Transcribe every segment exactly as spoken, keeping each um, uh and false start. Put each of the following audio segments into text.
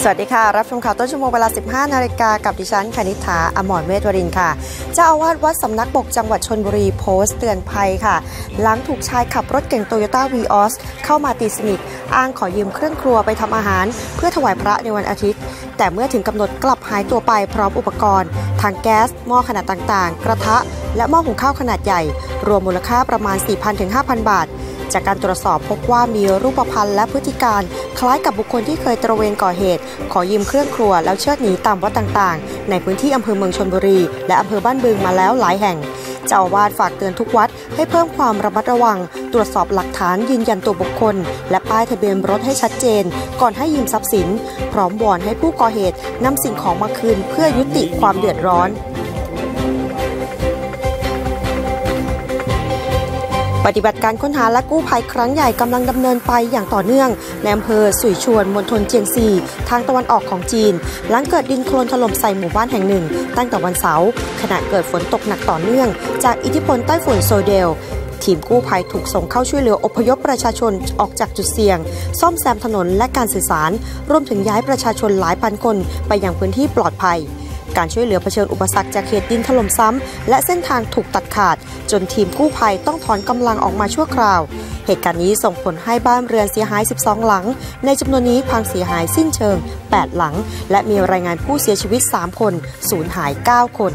สวัสดีค่ะรับชมข่าวต้นชั่วโมงเวลา สิบห้านาฬิกากับดิฉันคณิษฐาอมรเวทวรินทร์ค่ะเจ้าอาวาสวัดสำนักบกจังหวัดชลบุรีโพสต์เตือนภัยค่ะหลังถูกชายขับรถเก๋งโตโยต้าวีออสเข้ามาตีสนิทอ้างขอยืมเครื่องครัวไปทำอาหารเพื่อถวายพระในวันอาทิตย์แต่เมื่อถึงกำหนดกลับหายตัวไปพร้อมอุปกรณ์ทางแก๊สหม้อขนาดต่างๆกระทะและหม้อหุงข้าวขนาดใหญ่รวมมูลค่าประมาณ สี่พันถึงห้าพัน บาทจากการตรวจสอบพบว่ามีรูปพรรณและพฤติการคล้ายกับบุคคลที่เคยตระเวนก่อเหตุขอยืมเครื่องครัวแล้วเชิดหนีตามวัดต่างๆในพื้นที่อำเภอเมืองชลบุรีและอำเภอบ้านบึงมาแล้วหลายแห่งเจ้าอาวาสฝากเตือนทุกวัดให้เพิ่มความระมัดระวังตรวจสอบหลักฐานยืนยันตัวบุคคลและป้ายทะเบียนรถให้ชัดเจนก่อนให้ยืมทรัพย์สินพร้อมวอนให้ผู้ก่อเหตุนำสิ่งของมาคืนเพื่อยุติความเดือดร้อนปฏิบัติการค้นหาและกู้ภัยครั้งใหญ่กำลังดำเนินไปอย่างต่อเนื่องในอำเภอสุยชวนมณฑลเจียงซีทางตะวันออกของจีนหลังเกิดดินโคลนถล่มใส่หมู่บ้านแห่งหนึ่งตั้งแต่วันเสาร์ขณะเกิดฝนตกหนักต่อเนื่องจากอิทธิพลไต้ฝุ่นโซเดลทีมกู้ภัยถูกส่งเข้าช่วยเหลืออพยพประชาชนออกจากจุดเสี่ยงซ่อมแซมถนนและการสื่อสารรวมถึงย้ายประชาชนหลายพันคนไปยังพื้นที่ปลอดภัยการช่วยเหลือเผชิญอุปสรรคจากเหตุดินถล่มซ้ำและเส้นทางถูกตัดขาดจนทีมกู้ภัยต้องถอนกำลังออกมาชั่วคราวเหตุการณ์นี้ส่งผลให้บ้านเรือนเสียหายสิบสองหลังในจำนวนนี้พังเสียหายสิ้นเชิงแปดหลังและมีรายงานผู้เสียชีวิตสามคนสูญหายเก้าคน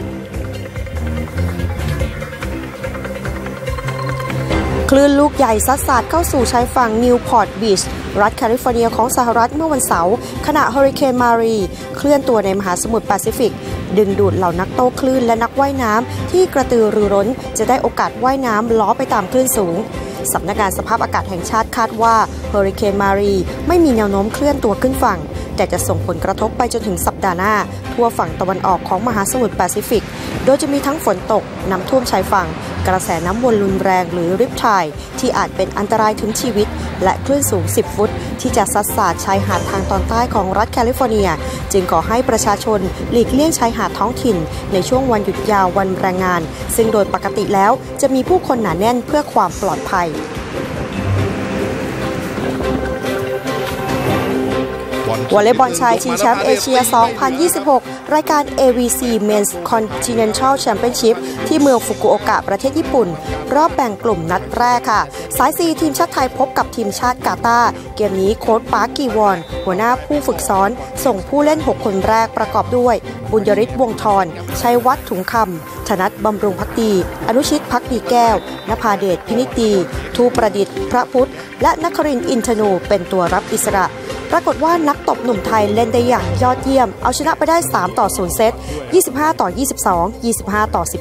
คลื่นลูกใหญ่ซัดสาดเข้าสู่ชายฝั่งนิวพอร์ตบีชรัฐแคลิฟอร์เนียของสหรัฐเมื่อวันเสาร์ขณะเฮอริเคนมารีเคลื่อนตัวในมหาสมุทรแปซิฟิกดึงดูดเหล่านักโต้คลื่นและนักว่ายน้ำที่กระตือรือร้นจะได้โอกาสว่ายน้ำล้อไปตามคลื่นสูงสำนักงานสภาพอากาศแห่งชาติคาดว่าเฮอริเคนมารีไม่มีแนวโน้มเคลื่อนตัวขึ้นฝั่งแต่จะส่งผลกระทบไปจนถึงสัปดาห์หน้าทั่วฝั่งตะวันออกของมหาสมุทรแปซิฟิกโดยจะมีทั้งฝนตกน้ำท่วมชายฝั่งกระแสน้ำวนรุนแรงหรือริปไทด์ที่อาจเป็นอันตรายถึงชีวิตและคลื่นสูงสิบฟุตที่จะซัดสาดชายหาดทางตอนใต้ของรัฐแคลิฟอร์เนียจึงขอให้ประชาชนหลีกเลี่ยงชายหาดท้องถิ่นในช่วงวันหยุดยาววันแรงงานซึ่งโดยปกติแล้วจะมีผู้คนหนาแน่นเพื่อความปลอดภัยวอลเลย์บอลชายชิงแชมป์เอเชีย สองพันยี่สิบหก รายการ เอ วี ซี Men's Continental Championship ที่เมืองฟุกุโอกะประเทศญี่ปุ่นรอบแบ่งกลุ่มนัดแรกค่ะสาย ซี ทีมชาติไทยพบกับทีมชาติกาตาร์เกมนี้โค้ชปาร์คกีวอนหัวหน้าผู้ฝึกซ้อนส่งผู้เล่นหกคนแรกประกอบด้วยบุญยริศวงศ์ธรชัยวัฒน์ถุงคำธนัทบำรุงภักดีอนุชิตภักดีแก้วนภาเดชพินิจดีทูประดิษฐ์พระพุทธและนครินทร์อินทนูเป็นตัวรับอิสระปรากฏว่านักตบหนุ่มไทยเล่นได้อย่างยอดเยี่ยมเอาชนะไปได้สามต่อศูนย์เซตยี่สิบห้าต่อยี่สิบสอง ยี่สิบห้าต่อสิบ